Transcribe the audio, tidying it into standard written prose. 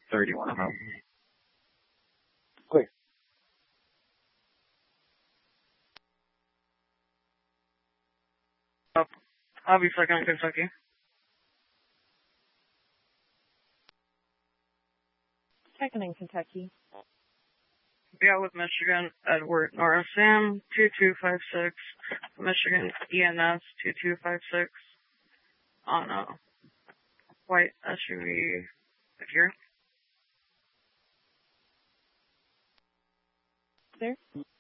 31. Clear. I'll be second, Kentucky. Second in Kentucky. Yeah, with Michigan, Edward Norris Sam, 2256. Michigan ENS, 2256. On a white SUV figure. There.